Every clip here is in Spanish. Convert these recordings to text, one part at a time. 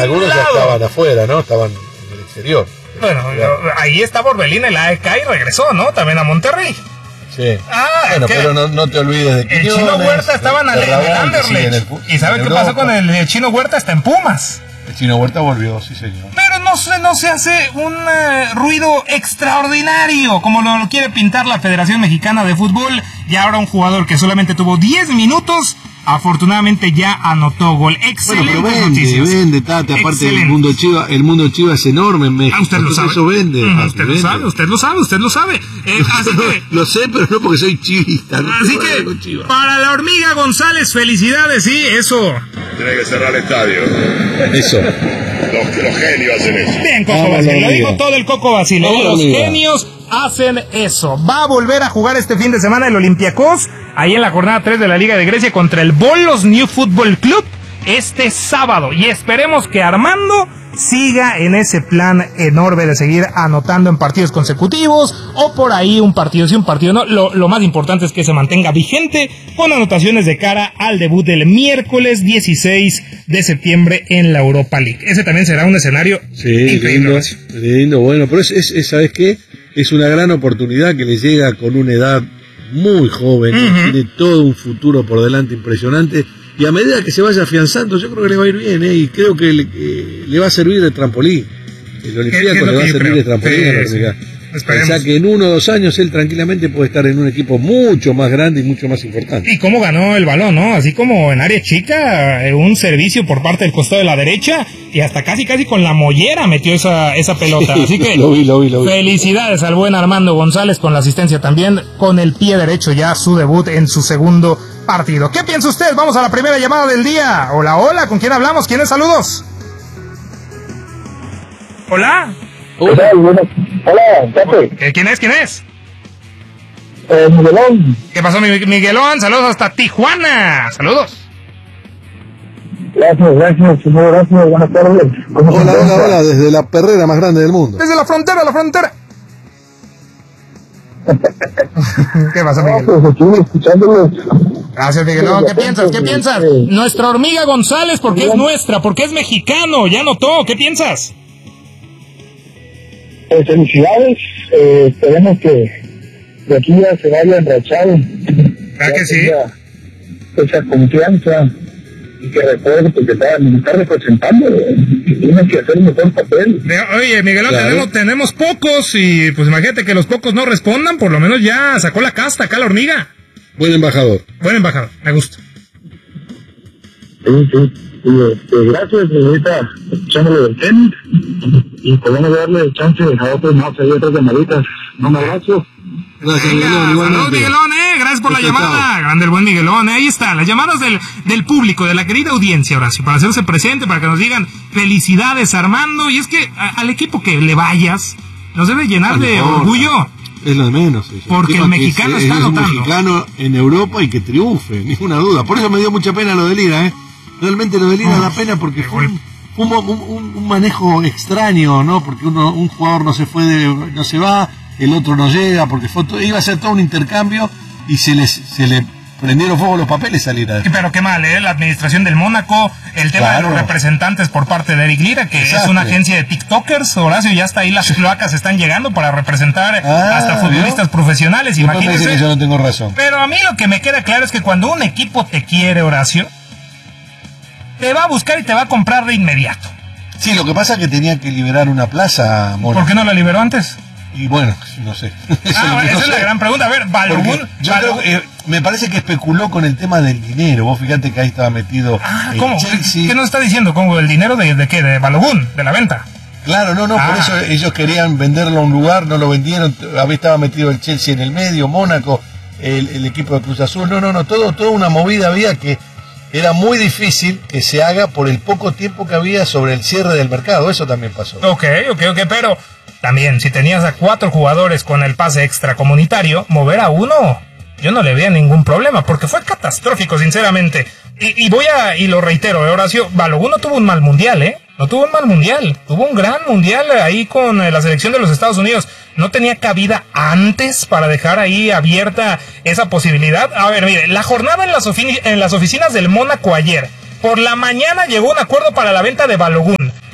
algunos ya estaban afuera, ¿no? Estaban en el exterior. Bueno, ahí estaba Orbelín, el AEK, y regresó, ¿no? También a Monterrey. Sí. Bueno, pero no te olvides de que el Chino Huerta estaba en el Anderlecht. ¿Y sabe qué pasó con el Chino Huerta? Está en Pumas. El Chino Huerta volvió, sí señor. Pero no se hace un ruido extraordinario como lo quiere pintar la Federación Mexicana de Fútbol. Y ahora un jugador que solamente tuvo 10 minutos, afortunadamente ya anotó gol. Excelente. Bueno, pero vende, Tate, aparte el mundo Chiva es enorme en México. Usted lo sabe. Eso vende. Usted lo sabe. Así que, lo sé, pero no porque soy chivista. No así que, para la Hormiga González, felicidades, sí, eso. Tiene que cerrar el estadio. Eso. Los genios hacen eso. Bien, Coco Basile, lo dijo todo el Coco Basile. Los genios hacen eso. Va a volver a jugar este fin de semana el Olympiacos, ahí en la jornada 3 de la Liga de Grecia, contra el Bolos New Football Club este sábado. Y esperemos que Armando siga en ese plan enorme de seguir anotando en partidos consecutivos, o por ahí un partido sí, un partido no. Lo más importante es que se mantenga vigente con anotaciones de cara al debut del miércoles 16 de septiembre en la Europa League. Ese también será un escenario increíble. Lindo, bueno, pero ¿sabes qué? Es una gran oportunidad que le llega con una edad muy joven, tiene todo un futuro por delante impresionante. Y a medida que se vaya afianzando, yo creo que le va a ir bien, y creo que le va a servir de trampolín. El Olympiacos le va a servir de trampolín. Pensá que en 1 o 2 años él tranquilamente puede estar en un equipo mucho más grande y mucho más importante. Y cómo ganó el balón, ¿no? Así como en área chica, un servicio por parte del costado de la derecha, y hasta casi con la mollera metió esa pelota. Sí, así que lo vi. Felicidades al buen Armando González con la asistencia también, con el pie derecho ya su debut en su segundo partido. ¿Qué piensa usted? Vamos a la primera llamada del día. Hola, ¿con quién hablamos? ¿Quién es? Saludos. Hola, Pepe. ¿Quién es? Miguelón. ¿Qué pasó, Miguelón? Saludos hasta Tijuana. Saludos. Gracias, señor, gracias. Buenas tardes. Hola, desde la perrera más grande del mundo. Desde la frontera. ¿Qué pasa, Miguel? Pues escuchándolos. Gracias, Miguelón. ¿Qué piensas? Nuestra Hormiga González, porque es nuestra, porque es mexicano, ya notó. ¿Qué piensas? Felicidades, esperemos que de aquí ya se vaya enrachado. ¿Verdad que sí? Esa confianza, y que recuerde que está representando, que tiene que hacer un mejor papel. Oye, Miguelón, claro. tenemos pocos, y pues imagínate que los pocos no respondan, por lo menos ya sacó la casta acá la Hormiga. Buen embajador, me gusta. Sí. Gracias, ahorita echándole del tenis, y podemos darle chance a otros más, hay otras llamaditas. Un abrazo. Gracias, Miguelón. Saludos, Miguelón, gracias por la llamada. Grande el buen Miguelón, ahí está, las llamadas del público, de la querida audiencia, Horacio, para hacerse presente, para que nos digan felicidades, Armando. Y es que al equipo que le vayas nos debe llenar de orgullo. Es lo de menos. Porque el mexicano está anotando. Es un mexicano en Europa y que triunfe, ninguna duda. Por eso me dio mucha pena lo de Lira, Realmente lo de Lira da pena porque fue un manejo extraño, ¿no? Porque un jugador no se va, el otro no llega, porque iba a ser todo un intercambio y se le prendieron fuego los papeles a Lira. Pero qué mal, la administración del Mónaco, el tema de los representantes por parte de Eric Lira, que es una agencia de TikTokers, Horacio, ya hasta ahí las cloacas están llegando para representar hasta futbolistas profesionales, imagínense. Que yo no tengo razón. Pero a mí lo que me queda claro es que cuando un equipo te quiere, Horacio, te va a buscar y te va a comprar de inmediato. Sí, lo que pasa es que tenía que liberar una plaza, Mónaco. ¿Por qué no la liberó antes? Y bueno, no sé. Esa es la gran pregunta. A ver, Balogun. Me parece que especuló con el tema del dinero. Vos fíjate que ahí estaba metido. ¿Cómo? Chelsea. ¿Qué nos está diciendo? ¿Cómo? ¿El dinero de qué? ¿De Balogun? ¿De la venta? Claro, no, por eso ellos querían venderlo a un lugar, no lo vendieron. Estaba metido el Chelsea en el medio, Mónaco, el equipo de Cruz Azul. No, toda una movida había que era muy difícil que se haga por el poco tiempo que había sobre el cierre del mercado. Eso también pasó. Ok, pero también, si tenías a 4 jugadores con el pase extracomunitario, mover a uno, yo no le veía ningún problema, porque fue catastrófico, sinceramente. Y lo reitero, Horacio, Balogun no tuvo un mal mundial, No tuvo un mal mundial, tuvo un gran mundial ahí con la selección de los Estados Unidos. No tenía cabida antes para dejar ahí abierta esa posibilidad. A ver, mire, la jornada en las oficinas del Mónaco ayer. Por la mañana llegó un acuerdo para la venta de Balogun.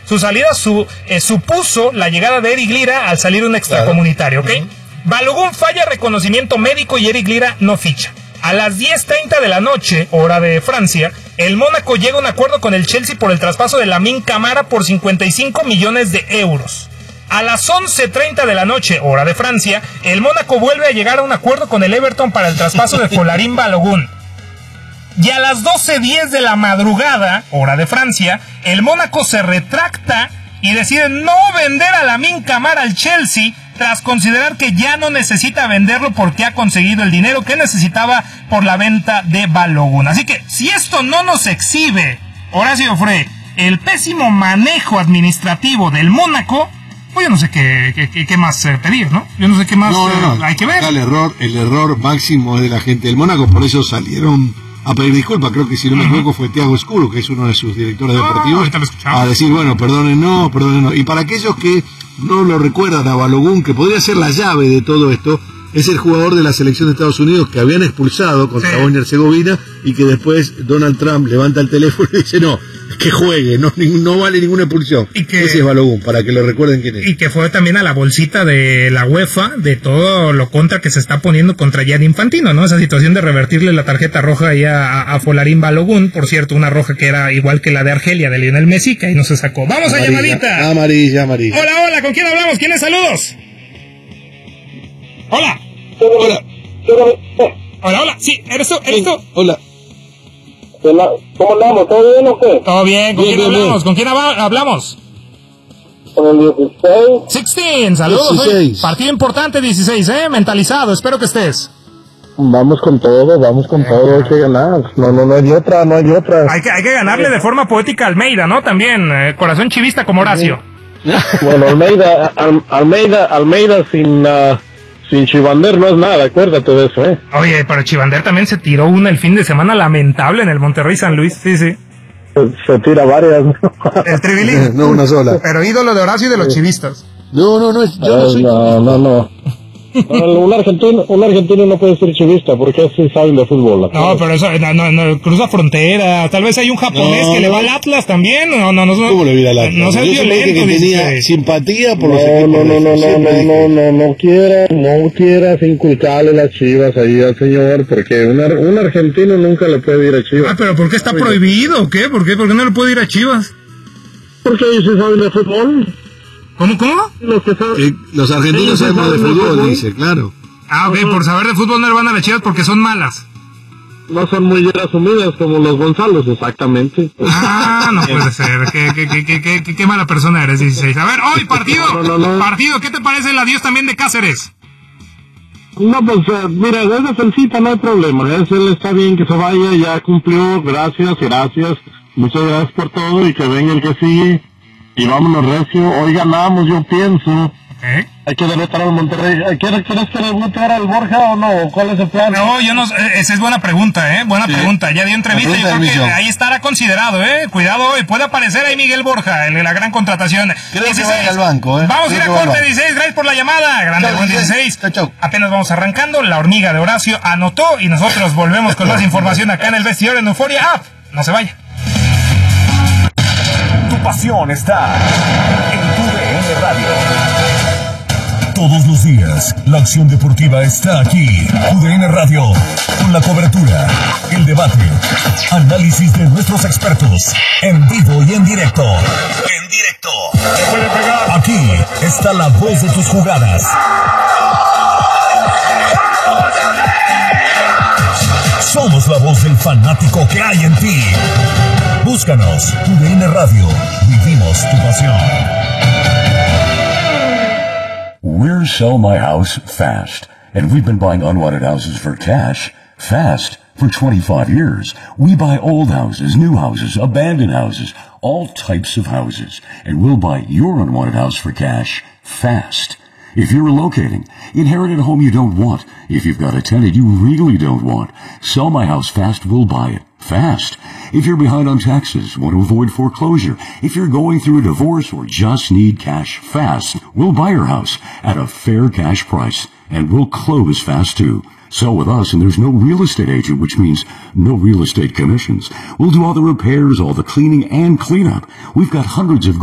Su salida supuso la llegada de Eric Lira al salir un extracomunitario, ¿ok? Balogun falla reconocimiento médico y Eric Lira no ficha. A las 10:30 de la noche, hora de Francia, el Mónaco llega a un acuerdo con el Chelsea por el traspaso de Lamine Camara por 55 millones de euros. A las 11:30 de la noche, hora de Francia, el Mónaco vuelve a llegar a un acuerdo con el Everton para el traspaso de Folarin Balogun. Y a las 12:10 de la madrugada, hora de Francia, el Mónaco se retracta y decide no vender a Lamine Camara al Chelsea tras considerar que ya no necesita venderlo porque ha conseguido el dinero que necesitaba por la venta de Balogun. Así que, si esto no nos exhibe, Horacio Frey, el pésimo manejo administrativo del Mónaco, pues yo no sé qué más pedir, ¿no? Yo no sé qué más hay que ver. El error máximo es de la gente del Mónaco, por eso salieron a pedir disculpas. Creo que si no me equivoco fue Thiago Escuro, que es uno de sus directores deportivos, a decir, bueno, perdónenos. Y para aquellos que no lo recuerdan a Balogun, que podría ser la llave de todo esto, es el jugador de la selección de Estados Unidos que habían expulsado contra Bosnia y Herzegovina y que después Donald Trump levanta el teléfono y dice, no, que juegue, no vale ninguna expulsión. Ese es Balogun, para que lo recuerden quién es. Y que fue también a la bolsita de la UEFA de todo lo contra que se está poniendo contra Gianni Infantino, ¿no? Esa situación de revertirle la tarjeta roja ahí a Folarin Balogun, por cierto, una roja que era igual que la de Argelia, de Lionel Messi, que ahí no se sacó. ¡Vamos a llamadita! Amarilla. Hola, ¿con quién hablamos? ¿Quiénes saludos? Hola. Hola, sí, ¿eres tú? Hola. ¿Cómo andamos? ¿Todo bien o qué? Todo bien, ¿con quién hablamos? ¿Con quién hablamos? Con el 16. 16, saludos. 16. Partido importante 16, mentalizado, espero que estés. Vamos con todo, hay que ganar. No hay otra. Hay que ganarle de forma poética a Almeida, ¿no? También, corazón chivista como Horacio. Bueno, Almeida sin Chivander no es nada, acuérdate de eso, Oye, pero Chivander también se tiró una el fin de semana lamentable en el Monterrey San Luis, sí. Se tira varias, ¿no? El Tribilín. No, una sola. Pero ídolo de Horacio y de los chivistas. No, yo no soy. No. Un argentino no puede ser chivista porque así saben de fútbol. No, pero eso no, cruza frontera. Tal vez hay un japonés que le va al Atlas también. No. ¿Cómo le va al Atlas? No seas violento, que tenía simpatía por los equipos. No quieras inculcarle las Chivas ahí al señor, porque un argentino nunca le puede ir a Chivas. Pero ¿por qué está prohibido o qué? ¿Por qué no le puede ir a Chivas? Porque ellos sí saben de fútbol. ¿Cómo? Los argentinos sabemos de fútbol, dice, claro. Ok, por saber de fútbol no le van a las Chivas porque son malas. No son muy bien asumidas como los Gonzalos, exactamente. No puede ser. Qué mala persona eres, 16. A ver, hoy partido. No. Partido, ¿qué te parece el adiós también de Cáceres? No, pues mira, es defensita, no hay problema. Él está bien que se vaya, ya cumplió, gracias. Muchas gracias por todo y que venga el que sigue. Y vámonos recio, hoy ganamos, yo pienso. Hay que derrotar al Monterrey. ¿Quieres que derrotar al Borja o no? ¿Cuál es el plan? No, yo no. Esa es buena pregunta, Buena pregunta. Ya dio entrevista, yo creo que ahí estará considerado, Cuidado hoy, puede aparecer ahí Miguel Borja, la gran contratación. Creo 16. Que vaya al banco, Vamos a ir a corte, 16. Gracias por la llamada. Grande, buen 16. Chau. Apenas vamos arrancando. La hormiga de Horacio anotó y nosotros volvemos con más información acá en el vestidor en Euforia App. No se vaya. Tu pasión está en TUDN Radio. Todos los días, la acción deportiva está aquí. TUDN Radio, con la cobertura, el debate, análisis de nuestros expertos, en vivo y en directo. Aquí está la voz de tus jugadas. Somos la voz del fanático que hay en ti. Búscanos, TUDN Radio. Vivimos tu pasión. We're Sell My House Fast, and we've been buying unwanted houses for cash fast for 25 years. We buy old houses, new houses, abandoned houses, all types of houses, and we'll buy your unwanted house for cash fast. If you're relocating, inherited a home you don't want, if you've got a tenant you really don't want, Sell My House Fast will buy it fast. If you're behind on taxes, want to avoid foreclosure, if you're going through a divorce or just need cash fast, we'll buy your house at a fair cash price, and we'll close fast too. Sell with us and there's no real estate agent, which means no real estate commissions. We'll do all the repairs, all the cleaning and cleanup. We've got hundreds of